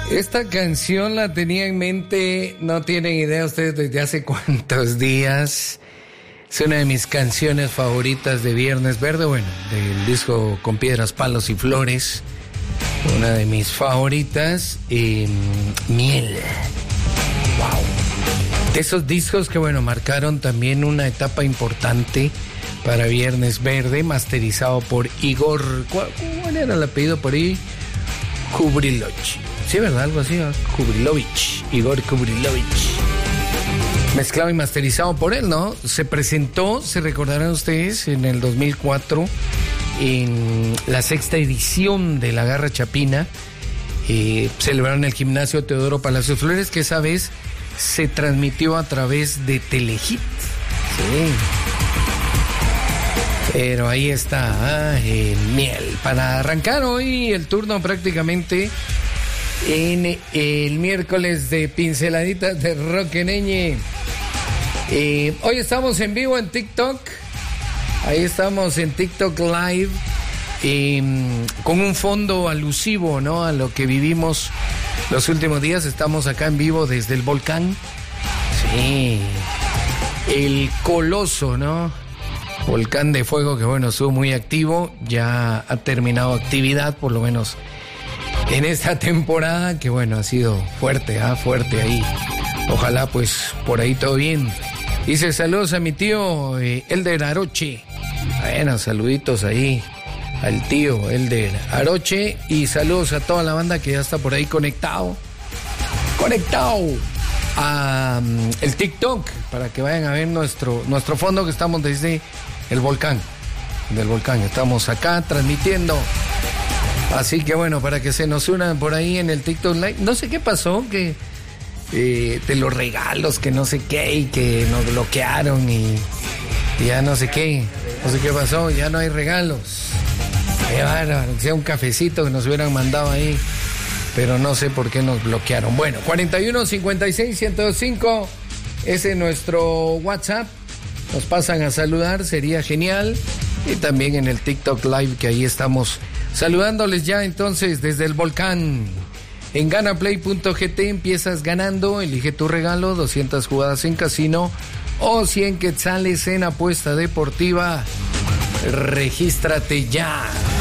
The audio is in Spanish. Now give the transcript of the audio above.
Esta canción la tenía en mente, no tienen idea ustedes desde hace cuántos días. Es una de mis canciones favoritas de Viernes Verde, bueno, del disco Con Piedras, Palos y Flores. Una de mis favoritas, Miel. Wow. De esos discos que, bueno, marcaron también una etapa importante para Viernes Verde, masterizado por Igor. ¿Cuál era el apellido por ahí? Kubrilovich. Sí, ¿verdad? Algo así, ¿no? Kubrilovich. Igor Kubrilovich. Mezclado y masterizado por él, ¿no? Se presentó, se recordarán ustedes, en el 2004 en la 6ª edición de La Garra Chapina. Celebraron el gimnasio Teodoro Palacios Flores, que esa vez se transmitió a través de Telehit. Sí. Pero ahí está, Miel. Para arrancar hoy el turno prácticamente en el miércoles de pinceladitas de Roqueneñe. Hoy estamos en vivo en TikTok. Ahí estamos en TikTok Live. Con un fondo alusivo, ¿no?, a lo que vivimos los últimos días. Estamos acá en vivo desde el volcán. Sí. El Coloso, ¿no? Volcán de fuego que, bueno, estuvo muy activo. Ya ha terminado actividad, por lo menos en esta temporada, que, bueno, ha sido fuerte, fuerte ahí. Ojalá, pues, por ahí todo bien. Dice saludos a mi tío Elder Aroche. Bueno, saluditos ahí al tío Elder Aroche. Y saludos a toda la banda que ya está por ahí conectado a el TikTok, para que vayan a ver nuestro fondo, que estamos desde el volcán. Del volcán estamos acá transmitiendo. Así que, bueno, para que se nos unan por ahí en el TikTok Live. No sé qué pasó, que de los regalos, que no sé qué, y que nos bloquearon y ya no sé qué pasó, ya no hay regalos. Qué bárbaro, sea un cafecito que nos hubieran mandado ahí, pero no sé por qué nos bloquearon. Bueno, 41 56 105, ese es nuestro WhatsApp. Nos pasan a saludar, sería genial. Y también en el TikTok Live, que ahí estamos saludándoles ya entonces desde el volcán. En ganaplay.gt empiezas ganando, elige tu regalo, 200 jugadas en casino o 100 quetzales en apuesta deportiva. Regístrate ya.